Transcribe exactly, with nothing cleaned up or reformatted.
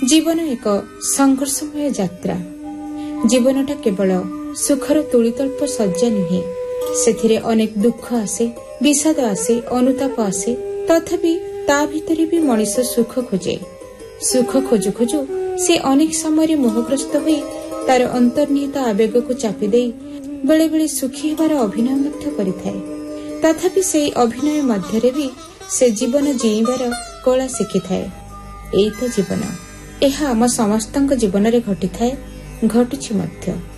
जीवन एक संघर्षमय यात्रा। जीवनटा केवल सुखर तुलितल्प सज्जा नुहे, सेथिरे अनेक दुख आसे, विषाद आसे, अनुताप आसे। तथापि ता भितरे भी मनीष सुख खोजे। सुख खोजु खोजु से अनेक समय मोहग्रस्त होई तार अंतर्निहित आवेग को चापी देई बेले बेले सुखी हेबार अभिनय मध्य करिथाए। तथापि से अभिनय मध्यरे भी से जीवन जीइबार कला शिखिथाए। एई तो जीवन। एहा आम समस्तक जीवन रे घटिथाए, घटुछि मध्य।